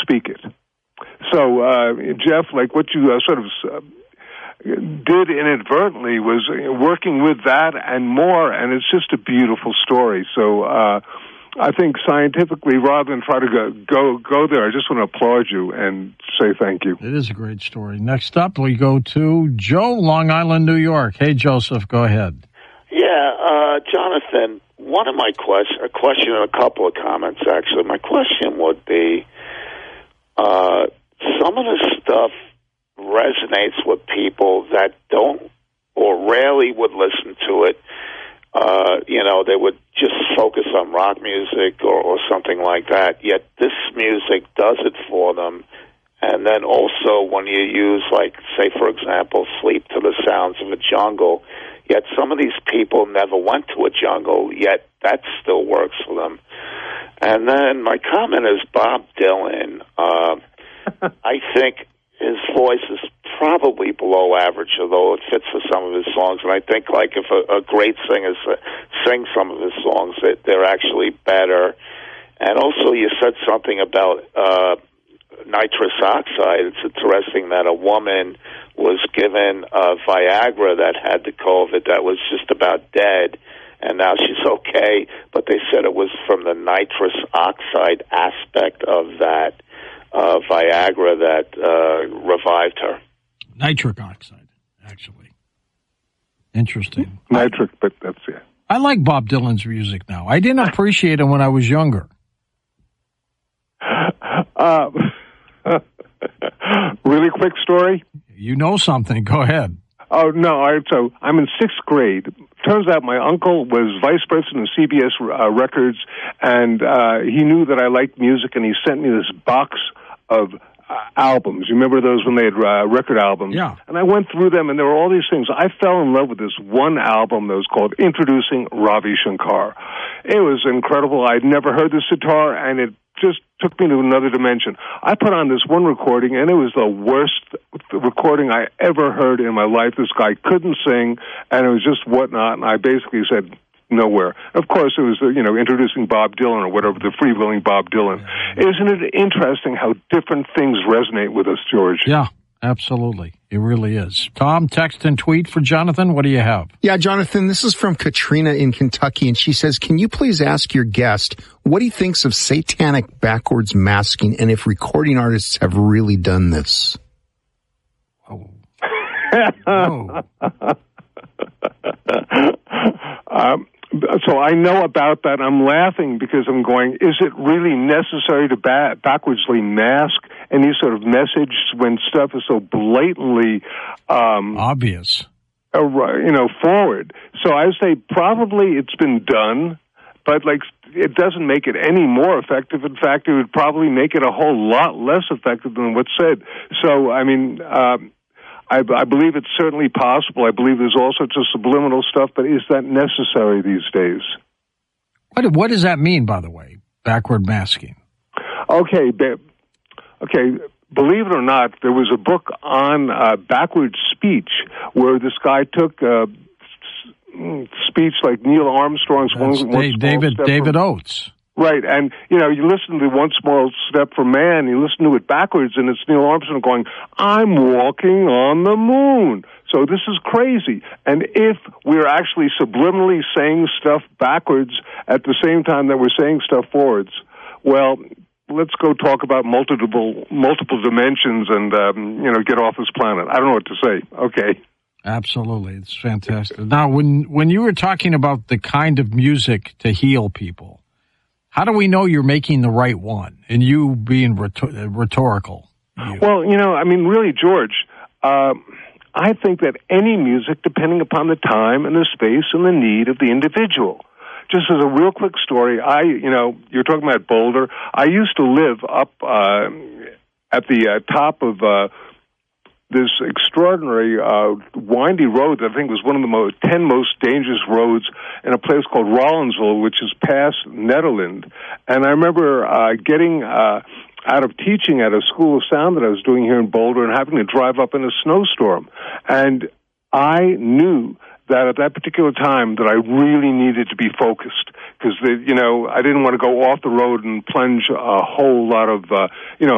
speak it. So, Jeff, like what you sort of did inadvertently was working with that and more, and it's just a beautiful story. So I think scientifically, rather than try to go there, I just want to applaud you and say thank you. It is a great story. Next up, we go to Joe, Long Island, New York. Hey, Joseph, go ahead. Yeah, Jonathan, one of my a question and a couple of comments, actually. My question would be, some of the stuff resonates with people that don't or rarely would listen to it. They would just focus on rock music or something like that, yet this music does it for them. And then also when you use, like, say, for example, Sleep to the Sounds of a Jungle, yet some of these people never went to a jungle, yet that still works for them. And then my comment is Bob Dylan. I think his voice is probably below average, although it fits for some of his songs. And I think, like, if a great singer sings some of his songs, they're actually better. And also, you said something about nitrous oxide. It's interesting that a woman was given Viagra that had the COVID that was just about dead, and now she's okay. But they said it was from the nitrous oxide aspect of that Viagra that revived her. Nitric oxide, actually. Interesting. Nitric, but that's it. I like Bob Dylan's music now. I didn't appreciate him when I was younger. Really quick story? You know something. Go ahead. Oh, no. So I'm in sixth grade. Turns out my uncle was vice president of CBS Records, and he knew that I liked music, and he sent me this box of albums. You remember those when they had record albums? Yeah. And I went through them, and there were all these things. I fell in love with this one album that was called Introducing Ravi Shankar. It was incredible. I'd never heard this guitar, and it just took me to another dimension. I put on this one recording, and it was the worst recording I ever heard in my life. This guy couldn't sing, and it was just whatnot, and I basically said, nowhere. Of course, it was, introducing Bob Dylan or whatever, the freewheeling Bob Dylan. Isn't it interesting how different things resonate with us, George? Yeah, absolutely. It really is. Tom, text and tweet for Jonathan. What do you have? Yeah, Jonathan, this is from Katrina in Kentucky, and she says, can you please ask your guest what he thinks of satanic backwards masking and if recording artists have really done this? Oh. So I know about that. I'm laughing because I'm going, is it really necessary to backwardsly mask any sort of message when stuff is so blatantly obvious? Forward. So I say probably it's been done, but it doesn't make it any more effective. In fact, it would probably make it a whole lot less effective than what's said. So, I believe it's certainly possible. I believe there's all sorts of subliminal stuff, but is that necessary these days? What does that mean, by the way, backward masking? Okay. Believe it or not, there was a book on backward speech where this guy took speech like Neil Armstrong's David Oates. Right, and, you listen to One Small Step for Man, you listen to it backwards, and it's Neil Armstrong going, I'm walking on the moon. So this is crazy. And if we're actually subliminally saying stuff backwards at the same time that we're saying stuff forwards, well, let's go talk about multiple dimensions and, get off this planet. I don't know what to say. Okay. Absolutely. It's fantastic. Now, when you were talking about the kind of music to heal people, how do we know you're making the right one? And you being rhetorical. Well, really, George, I think that any music, depending upon the time and the space and the need of the individual. Just as a real quick story, you're talking about Boulder. I used to live up at the top of this extraordinary windy road that I think was one of the 10 most dangerous roads in a place called Rollinsville, which is past Nederland. And I remember getting out of teaching at a school of sound that I was doing here in Boulder and having to drive up in a snowstorm. And I knew that at that particular time that I really needed to be focused because, I didn't want to go off the road and plunge a whole lot of,